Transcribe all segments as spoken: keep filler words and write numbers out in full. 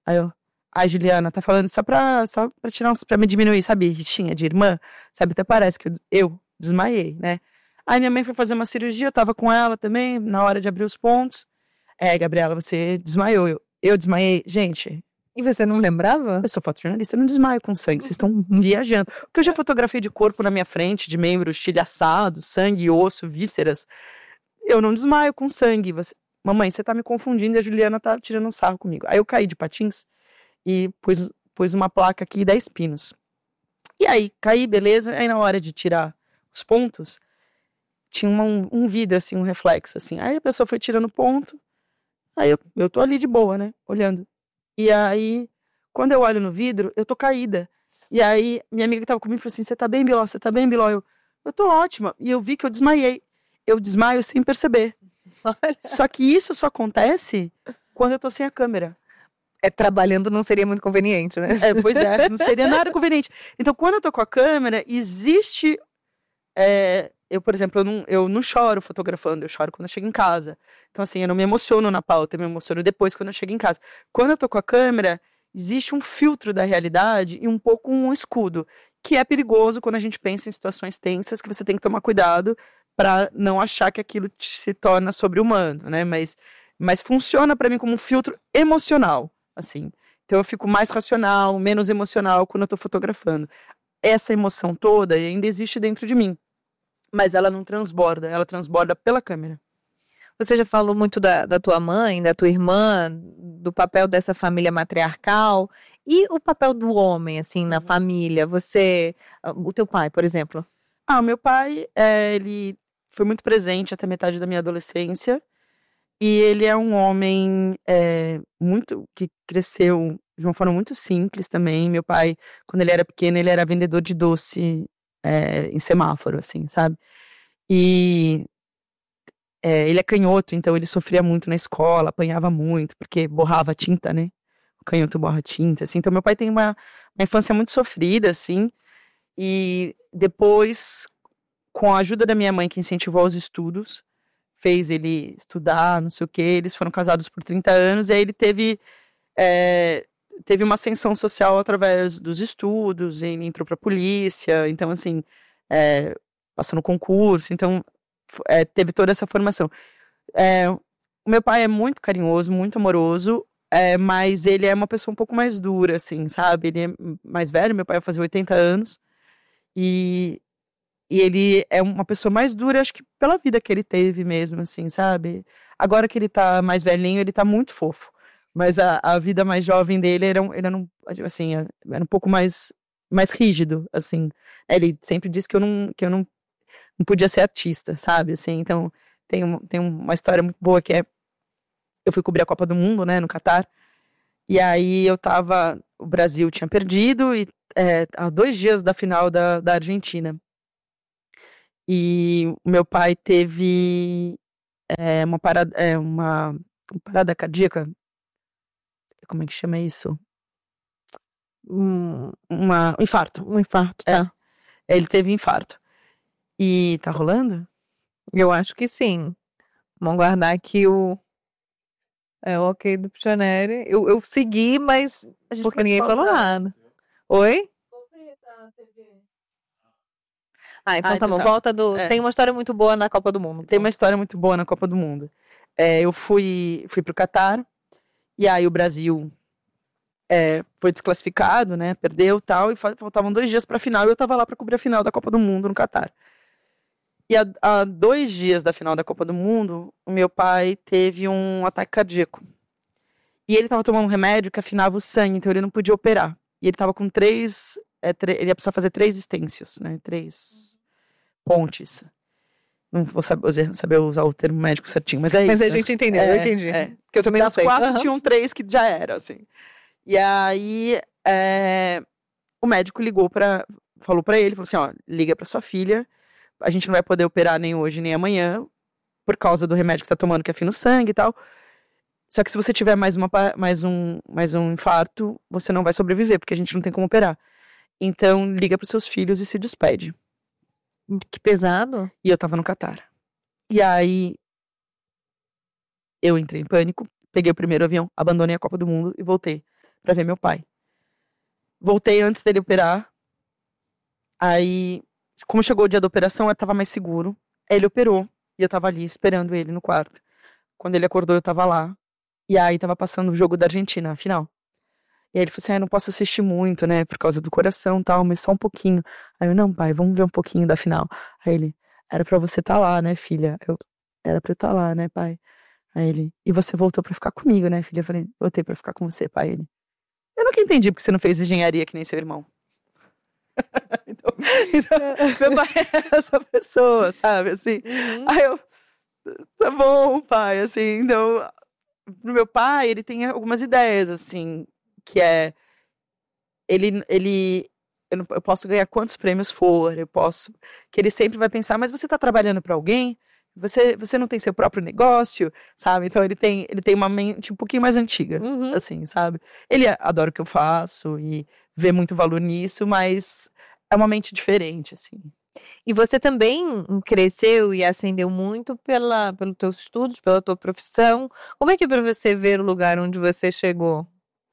Aí eu, ai, Juliana, tá falando só pra, só pra tirar uns, pra me diminuir, sabe, rixinha de irmã? Sabe, até parece que eu, eu desmaiei, né? Aí minha mãe foi fazer uma cirurgia, eu tava com ela também, na hora de abrir os pontos. É, Gabriela, você desmaiou. Eu, eu desmaiei. Gente, E você não lembrava? eu sou fotojornalista, eu não desmaio com sangue, vocês estão viajando. Porque eu já fotografei de corpo na minha frente, de membro estilhaçado, sangue, osso, vísceras. Eu não desmaio com sangue. Você... Mamãe, você tá me confundindo e a Juliana tá tirando um sarro comigo. Aí eu caí de patins e pus, pus uma placa aqui, dez pinos. E aí, caí, beleza. Aí na hora de tirar os pontos, tinha uma, um, um vidro, assim, um reflexo, assim. Aí a pessoa foi tirando ponto. Aí eu, eu tô ali de boa, né, olhando. E aí, quando eu olho no vidro, eu tô caída. E aí, minha amiga que tava comigo falou assim, você tá bem, Biló? Você tá bem, Biló? Eu, eu tô ótima. E eu vi que eu desmaiei. Eu desmaio sem perceber. Olha. Só que isso só acontece quando eu tô sem a câmera. É, trabalhando não seria muito conveniente, né? É, pois é, não seria nada conveniente. Então, quando eu tô com a câmera, existe... É, eu, por exemplo, eu não, eu não choro fotografando, eu choro quando eu chego em casa. Então, assim, eu não me emociono na pauta, eu me emociono depois quando eu chego em casa. Quando eu tô com a câmera, existe um filtro da realidade e um pouco um escudo, que é perigoso quando a gente pensa em situações tensas, que você tem que tomar cuidado para não achar que aquilo te, se torna sobre-humano, né? Mas, mas funciona para mim como um filtro emocional, assim. Então eu fico mais racional, menos emocional quando eu tô fotografando. Essa emoção toda ainda existe dentro de mim, mas ela não transborda, ela transborda pela câmera. Você já falou muito da, da tua mãe, da tua irmã, do papel dessa família matriarcal e o papel do homem, assim, na família. Você, o teu pai, por exemplo. Ah, o meu pai, é, ele foi muito presente até metade da minha adolescência e ele é um homem é, muito que cresceu de uma forma muito simples também. Meu pai, quando ele era pequeno, ele era vendedor de doce é, em semáforo, assim, sabe? E é, ele é canhoto, então ele sofria muito na escola, apanhava muito, porque borrava tinta, né? O canhoto borra tinta, assim. Então meu pai tem uma, uma infância muito sofrida, assim. E depois, com a ajuda da minha mãe, que incentivou aos estudos, fez ele estudar, não sei o quê. Eles foram casados por trinta anos, e aí ele teve... É, teve uma ascensão social através dos estudos, ele entrou pra polícia, então assim, é, passou no concurso, então é, teve toda essa formação. É, o meu pai é muito carinhoso, muito amoroso, é, mas ele é uma pessoa um pouco mais dura, assim, sabe? Ele é mais velho, meu pai vai fazer oitenta anos, e, e ele é uma pessoa mais dura, acho que pela vida que ele teve mesmo, assim, sabe? Agora que ele tá mais velhinho, ele tá muito fofo. Mas a, a vida mais jovem dele era, um, era um, assim, era um pouco mais, mais rígido, assim. Ele sempre disse que eu não, que eu não, não podia ser artista, sabe? Assim, então, tem, um, tem uma história muito boa que é... Eu fui cobrir a Copa do Mundo, né, no Catar. E aí eu tava... O Brasil tinha perdido e é, há dois dias da final da, da Argentina. E o meu pai teve é, uma, parada, é, uma, uma parada cardíaca. Como é que chama isso? Um, uma, um infarto. Um infarto, tá. É, ele teve infarto. E tá rolando? Eu acho que sim. Vamos guardar aqui o... É o ok do Pichoneri. Eu, eu segui, mas porque ninguém falou nada. Oi? Ah, então ah, tá bom. Tá. Volta do... É. Tem uma história muito boa na Copa do Mundo. Então. Tem uma história muito boa na Copa do Mundo. É, eu fui, fui pro Catar. E aí o Brasil é, foi desclassificado, né? Perdeu e tal. E faltavam dois dias pra final. E eu tava lá pra cobrir a final da Copa do Mundo no Catar. E há, há dois dias da final da Copa do Mundo, o meu pai teve um ataque cardíaco. E ele tava tomando um remédio que afinava o sangue, então ele não podia operar. E ele tava com três... É, tre- ele ia precisar fazer três estêncios, né? Três pontes. Não vou saber, saber usar o termo médico certinho, mas é mas isso. Mas a gente entendeu, é, eu entendi. É. Porque eu também das não sei. quatro uhum. tinham três que já eram, assim. E aí, é, o médico ligou pra... Falou pra ele, falou assim, ó, liga pra sua filha, a gente não vai poder operar nem hoje nem amanhã, por causa do remédio que você tá tomando, que afina o sangue e tal. Só que se você tiver mais, uma, mais, um, mais um infarto, você não vai sobreviver, porque a gente não tem como operar. Então, liga pros seus filhos e se despede. Que pesado. E eu tava no Catar. E aí, eu entrei em pânico, peguei o primeiro avião, abandonei a Copa do Mundo e voltei pra ver meu pai. Voltei antes dele operar. Aí, como chegou o dia da operação, eu tava mais seguro. Aí ele operou. E eu tava ali esperando ele no quarto. Quando ele acordou, eu tava lá. E aí tava passando o jogo da Argentina, a final. E aí ele falou assim, ah, eu não posso assistir muito, né, por causa do coração e tal, mas só um pouquinho. Aí eu, não, pai, vamos ver um pouquinho da final. Aí ele, era pra você estar tá lá, né, filha? Eu, era pra eu estar tá lá, né, pai? Aí ele, e você voltou pra ficar comigo, né, filha? Eu falei, voltei pra ficar com você, pai. Ele, eu nunca entendi porque você não fez engenharia que nem seu irmão. então, então, meu pai é essa pessoa, sabe, assim. Uhum. Aí eu, tá bom, pai, assim, então, pro meu pai, ele tem algumas ideias, assim, que é, ele, ele eu, não, eu posso ganhar quantos prêmios for, eu posso, que ele sempre vai pensar, mas você tá trabalhando para alguém? Você, você não tem seu próprio negócio, sabe? Então ele tem, ele tem uma mente um pouquinho mais antiga, uhum. assim, sabe? Ele adora o que eu faço e vê muito valor nisso, mas é uma mente diferente, assim. E você também cresceu e ascendeu muito pela, pelos teus estudos, pela tua profissão. Como é que é para você ver o lugar onde você chegou?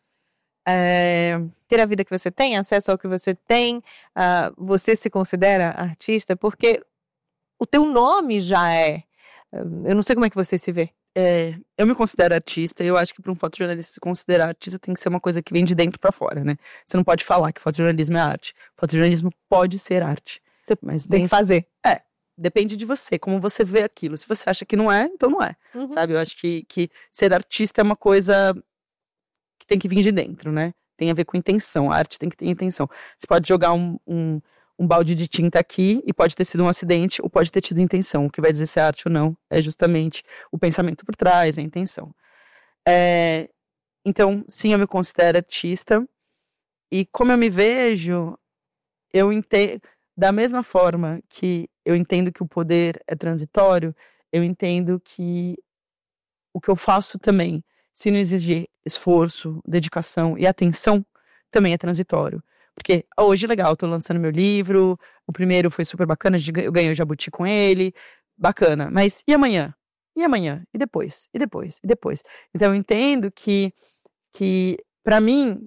É... Ter a vida que você tem, acesso ao que você tem, uh, você se considera artista? Porque o teu nome já é, eu não sei como é que você se vê. É, eu me considero artista, e eu acho que para um fotojornalista se considerar artista tem que ser uma coisa que vem de dentro para fora, né? Você não pode falar que fotojornalismo é arte. Fotojornalismo pode ser arte. Você mas tem que fazer. É, depende de você, como você vê aquilo. Se você acha que não é, então não é, uhum. sabe? Eu acho que, que ser artista é uma coisa que tem que vir de dentro, né? Tem a ver com intenção, a arte tem que ter intenção. Você pode jogar um, um, um balde de tinta aqui e pode ter sido um acidente ou pode ter tido intenção. O que vai dizer se é arte ou não é justamente o pensamento por trás, a intenção. É, então, sim, eu me considero artista e como eu me vejo, eu entendo, da mesma forma que eu entendo que o poder é transitório, eu entendo que o que eu faço também, se não exigir esforço, dedicação e atenção, também é transitório. Porque hoje, legal, tô lançando meu livro, o primeiro foi super bacana, eu ganhei o Jabuti com ele, bacana. Mas e amanhã? E amanhã? E depois? E depois? E depois? Então eu entendo que, que para mim,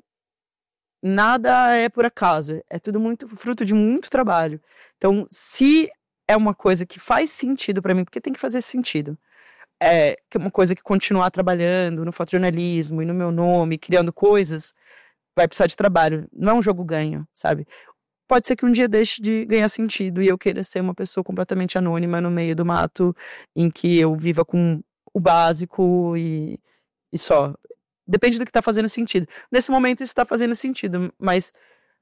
nada é por acaso, é tudo muito fruto de muito trabalho. Então, se é uma coisa que faz sentido para mim, porque tem que fazer sentido, é uma coisa que continuar trabalhando no fotojornalismo e no meu nome, criando coisas, vai precisar de trabalho. Não é um jogo ganho, sabe? Pode ser que um dia deixe de ganhar sentido e eu queira ser uma pessoa completamente anônima no meio do mato, em que eu viva com o básico e, e só. Depende do que está fazendo sentido. Nesse momento isso está fazendo sentido, mas,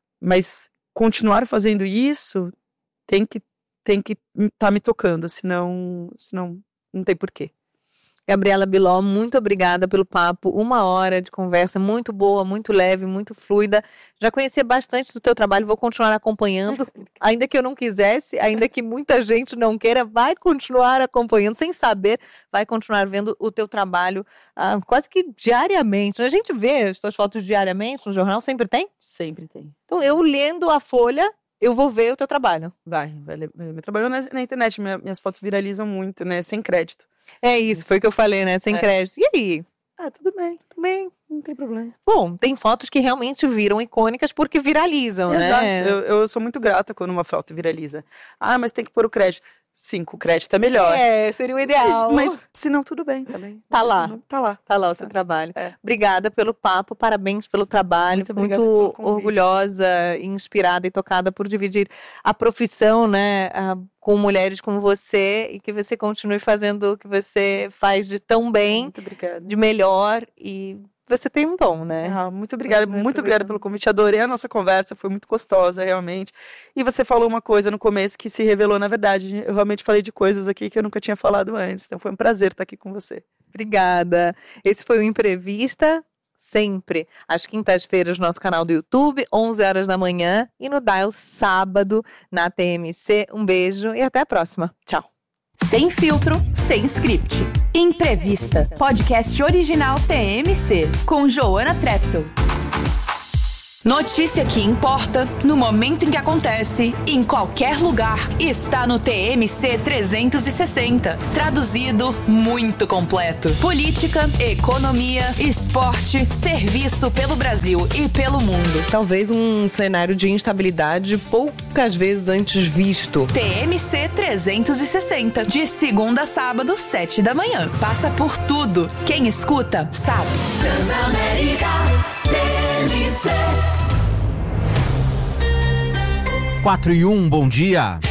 mas continuar fazendo isso tem que tem que tá me tocando, senão, senão não tem porquê. Gabriela Biló, muito obrigada pelo papo, uma hora de conversa muito boa, muito leve, muito fluida. Já conhecia bastante do teu trabalho, vou continuar acompanhando, ainda que eu não quisesse, ainda que muita gente não queira, vai continuar acompanhando, sem saber, vai continuar vendo o teu trabalho ah, quase que diariamente. A gente vê as tuas fotos diariamente no jornal, sempre tem? Sempre tem. Então eu lendo a Folha, eu vou ver o teu trabalho. Vai, vai ler. Meu trabalho na, na internet, minha, minhas fotos viralizam muito, né, sem crédito. É isso, foi o que eu falei, né? Sem é. crédito. E aí? Ah, tudo bem. Tudo bem. Não tem problema. Bom, tem fotos que realmente viram icônicas porque viralizam, Exato. né? Eu, eu sou muito grata quando uma foto viraliza. Ah, mas tem que pôr o crédito. Sim, com o crédito é melhor. É, seria o ideal. Mas, mas se não, tudo bem também. Tá lá. Tá lá. Tá lá o seu tá. trabalho. É. Obrigada pelo papo, parabéns pelo trabalho. Muito, muito orgulhosa, inspirada e tocada por dividir a profissão, né, a, com mulheres como você e que você continue fazendo o que você faz de tão bem, muito obrigada. De melhor e você tem um dom, né? Ah, muito obrigada, muito, muito obrigada pelo convite. Adorei a nossa conversa, foi muito gostosa, realmente. E você falou uma coisa no começo que se revelou na verdade. Eu realmente falei de coisas aqui que eu nunca tinha falado antes. Então foi um prazer estar aqui com você. Obrigada. Esse foi o Imprevista, sempre às quintas-feiras no nosso canal do YouTube, onze horas da manhã, e no Dial sábado na T M C. Um beijo e até a próxima. Tchau. Sem filtro, sem script. Imprevista, podcast original T M C, com Joana Treptow. Notícia que importa, no momento em que acontece, em qualquer lugar, está no T M C trezentos e sessenta. Traduzido, muito completo. Política, economia, esporte, serviço pelo Brasil e pelo mundo. Talvez um cenário de instabilidade poucas vezes antes visto. T M C trezentos e sessenta, de segunda a sábado, sete da manhã. Passa por tudo. Quem escuta, sabe. Transamérica T M C. quatro e um, bom dia.